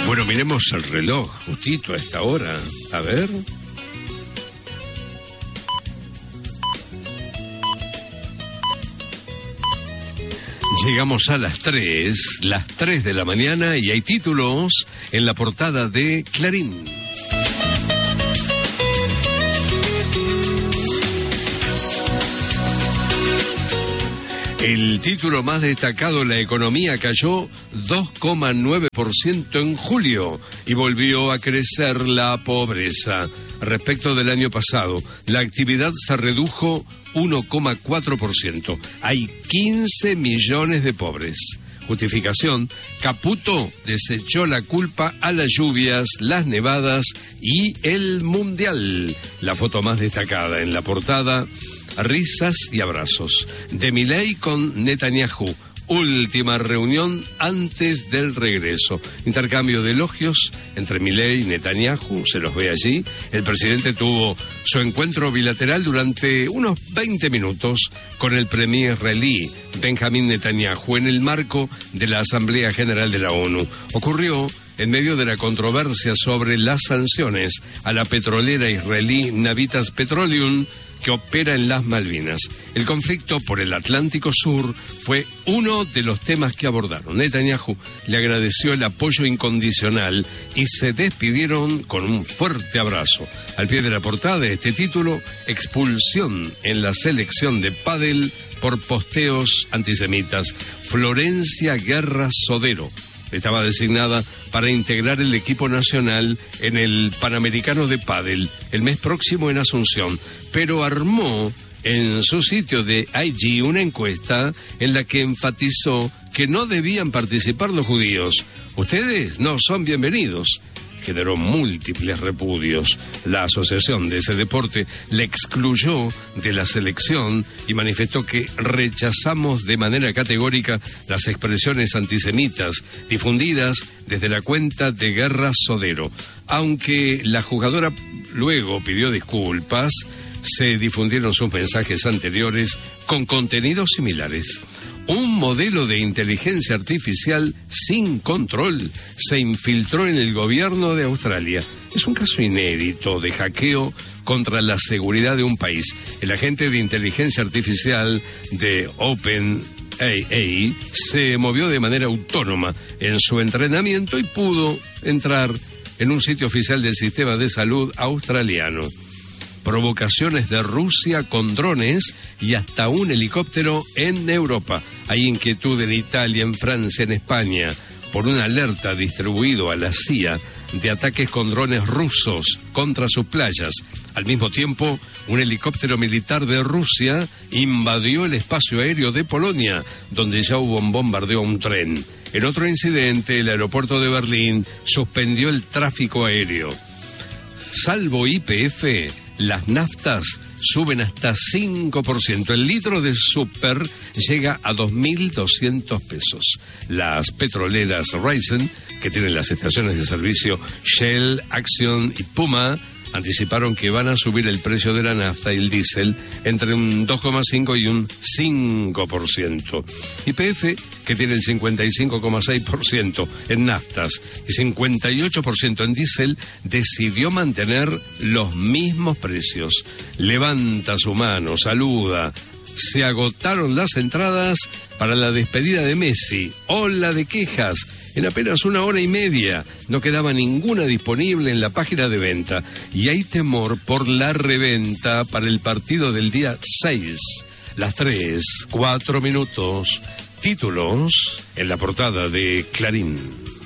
Bueno, miremos el reloj, justito a esta hora. A ver. Llegamos a las 3 de la mañana y hay títulos en la portada de Clarín. El título más destacado: la economía cayó 2,9% en julio y volvió a crecer la pobreza. Respecto del año pasado, la actividad se redujo 1,4%. Hay 15 millones de pobres. Justificación: Caputo desechó la culpa a las lluvias, las nevadas y el mundial. La foto más destacada en la portada: risas y abrazos de Milei con Netanyahu. Última reunión antes del regreso. Intercambio de elogios entre Milei y Netanyahu, se los ve allí. El presidente tuvo su encuentro bilateral durante unos 20 minutos con el premier israelí Benjamín Netanyahu en el marco de la Asamblea General de la ONU. Ocurrió en medio de la controversia sobre las sanciones a la petrolera israelí Navitas Petroleum, que opera en las Malvinas. El conflicto por el Atlántico Sur fue uno de los temas que abordaron. Netanyahu le agradeció el apoyo incondicional y se despidieron con un fuerte abrazo. Al pie de la portada de este título: expulsión en la selección de pádel por posteos antisemitas. Florencia Guerra Sodero estaba designada para integrar el equipo nacional en el Panamericano de Pádel el mes próximo en Asunción, pero armó en su sitio de IG una encuesta en la que enfatizó que no debían participar los judíos. Ustedes no son bienvenidos. Generó múltiples repudios. La asociación de ese deporte le excluyó de la selección y manifestó que rechazamos de manera categórica las expresiones antisemitas difundidas desde la cuenta de Guerra Sodero. Aunque la jugadora luego pidió disculpas, se difundieron sus mensajes anteriores con contenidos similares. Un modelo de inteligencia artificial sin control se infiltró en el gobierno de Australia. Es un caso inédito de hackeo contra la seguridad de un país. El agente de inteligencia artificial de OpenAI se movió de manera autónoma en su entrenamiento y pudo entrar en un sitio oficial del sistema de salud australiano. Provocaciones de Rusia con drones y hasta un helicóptero en Europa. Hay inquietud en Italia, en Francia, en España, por una alerta distribuido a la CIA de ataques con drones rusos contra sus playas. Al mismo tiempo, un helicóptero militar de Rusia invadió el espacio aéreo de Polonia, donde ya hubo un bombardeo a un tren. En otro incidente, el aeropuerto de Berlín suspendió el tráfico aéreo. Salvo YPF, las naftas suben hasta 5%. El litro de súper llega a 2.200 pesos. Las petroleras Raisin, que tienen las estaciones de servicio Shell, Action y Puma, anticiparon que van a subir el precio de la nafta y el diésel entre un 2,5 y un 5%. YPF, que tiene el 55,6% en naftas y 58% en diésel, decidió mantener los mismos precios. Levanta su mano, saluda. Se agotaron las entradas para la despedida de Messi. Ola de quejas. En apenas una hora y media no quedaba ninguna disponible en la página de venta y hay temor por la reventa para el partido del día 6. Las 3:04. Títulos en la portada de Clarín.